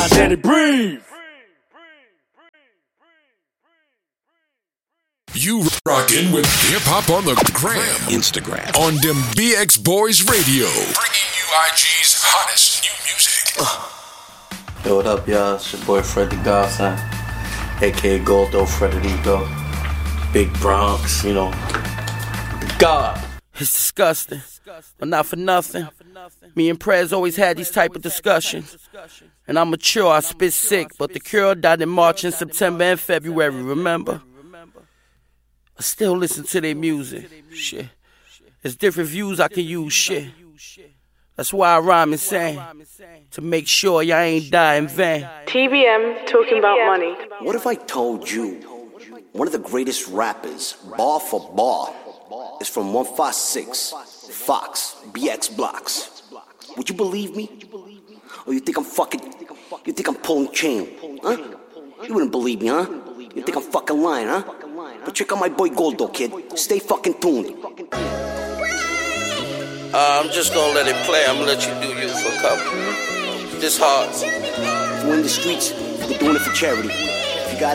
Let it breathe. You rockin' with Hip Hop on the Gram, Instagram, on them BX Boys Radio, bringing you IG's hottest new music. Yo, what up, y'all? It's your boy Fred the Godson, aka Goldo Frederico, Big Bronx, you know, the God. It's disgusting, but not for nothing. Me and Prez always had these type of discussions. And I'm mature, I spit sick, but the cure died in March and September and February, remember? I still listen to their music, shit. There's different views I can use, shit. That's why I rhyme and sing, to make sure y'all ain't die in vain. TBM talking about money. What if I told you one of the greatest rappers, bar for bar, is from 156 Fox BX Blocks? Would you believe me? Or you think I'm pulling chain, huh? You wouldn't believe me, huh? You think I'm fucking lying, huh? But check out my boy Goldo, kid. Stay fucking tuned. I'm just gonna let it play. I'm gonna let you do you for a couple. This hard. If we're in the streets, we're doing it for charity.